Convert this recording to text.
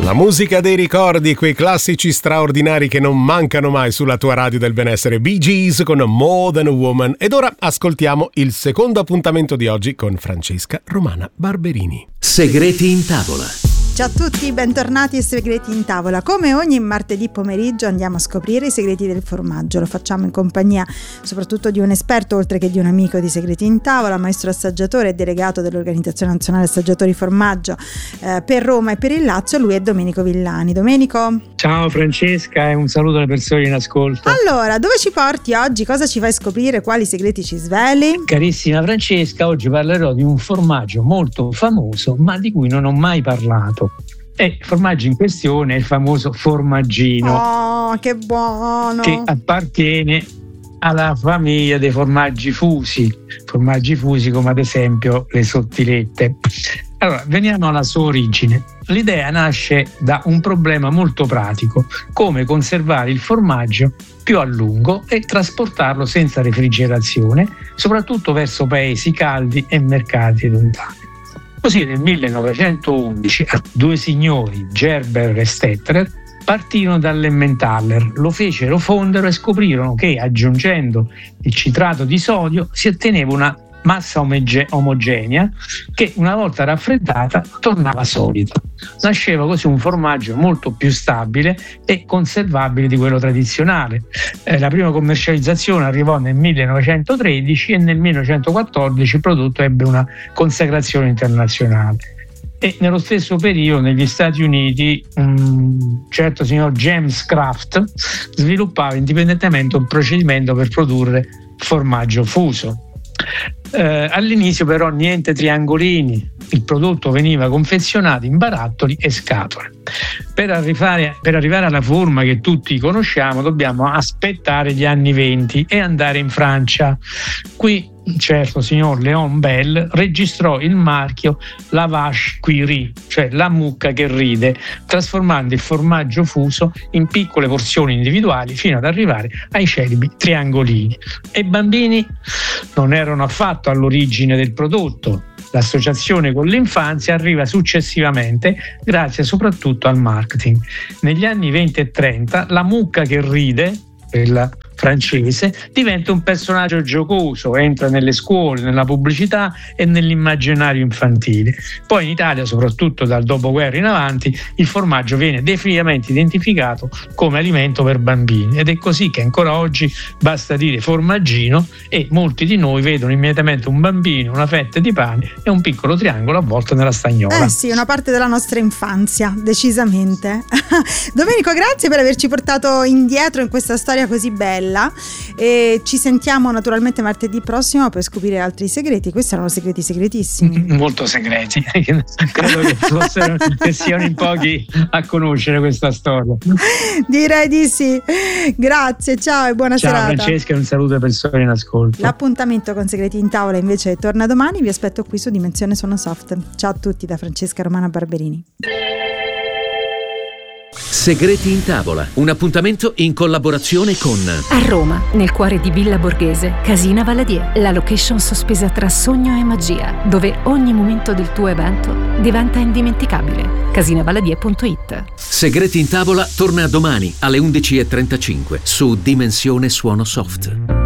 La musica dei ricordi, quei classici straordinari che non mancano mai sulla tua radio del benessere. Bee Gees con More Than a Woman. Ed ora ascoltiamo il secondo appuntamento di oggi con Francesca Romana Barberini. Segreti in tavola. Ciao a tutti, bentornati a Segreti in tavola. Come ogni martedì pomeriggio andiamo a scoprire i segreti del formaggio. Lo facciamo in compagnia soprattutto di un esperto, oltre che di un amico di Segreti in tavola, maestro assaggiatore e delegato dell'Organizzazione Nazionale Assaggiatori Formaggio per Roma e per il Lazio. Lui è Domenico Villani. Domenico. Ciao Francesca e un saluto alle persone in ascolto. Allora, dove ci porti oggi? Cosa ci fai scoprire? Quali segreti ci sveli? Carissima Francesca, oggi parlerò di un formaggio molto famoso ma di cui non ho mai parlato. E il formaggio in questione è il famoso formaggino. Oh, che buono! Che appartiene alla famiglia dei formaggi fusi come ad esempio le sottilette. Allora, veniamo alla sua origine. L'idea nasce da un problema molto pratico: come conservare il formaggio più a lungo e trasportarlo senza refrigerazione, soprattutto verso paesi caldi e mercati lontani. Così nel 1911 due signori, Gerber e Stettler, partirono dall'Emmentaler, lo fecero fondere e scoprirono che aggiungendo il citrato di sodio si otteneva una massa omogenea che una volta raffreddata tornava solida. Nasceva così un formaggio molto più stabile e conservabile di quello tradizionale. La prima commercializzazione arrivò nel 1913 e nel 1914 il prodotto ebbe una consacrazione internazionale. E nello stesso periodo negli Stati Uniti un certo signor James Kraft sviluppava indipendentemente un procedimento per produrre formaggio fuso. All'inizio però niente triangolini, il prodotto veniva confezionato in barattoli e scatole. Per arrivare alla forma che tutti conosciamo dobbiamo aspettare gli anni 20 e andare in Francia. Qui un certo signor Léon Bell registrò il marchio La Vache qui rit, cioè la mucca che ride, trasformando il formaggio fuso in piccole porzioni individuali fino ad arrivare ai celebri triangolini. E i bambini non erano affatto all'origine del prodotto. L'associazione con l'infanzia arriva successivamente grazie soprattutto al marketing. Negli anni 20 e 30 la mucca che ride, quella francese, diventa un personaggio giocoso, entra nelle scuole, nella pubblicità e nell'immaginario infantile. Poi in Italia, soprattutto dal dopoguerra in avanti, il formaggio viene definitivamente identificato come alimento per bambini ed è così che ancora oggi basta dire formaggino e molti di noi vedono immediatamente un bambino, una fetta di pane e un piccolo triangolo avvolto nella stagnola. Sì, una parte della nostra infanzia, decisamente. Domenico, grazie per averci portato indietro in questa storia così bella. E ci sentiamo naturalmente martedì prossimo per scoprire altri segreti. Questi erano segreti segretissimi. Molto segreti. Credo che siano in pochi a conoscere questa storia. Direi di sì. Grazie, ciao e buona serata. Ciao Francesca, un saluto alle persone in ascolto. L'appuntamento con Segreti in tavola invece torna domani. Vi aspetto qui su Dimensione Suono Soft. Ciao a tutti da Francesca Romana Barberini. Segreti in tavola, un appuntamento in collaborazione con a Roma, nel cuore di Villa Borghese, Casina Valadier, la location sospesa tra sogno e magia, dove ogni momento del tuo evento diventa indimenticabile. Casinavaladier.it. Segreti in tavola torna domani alle 11:35 su Dimensione Suono Soft.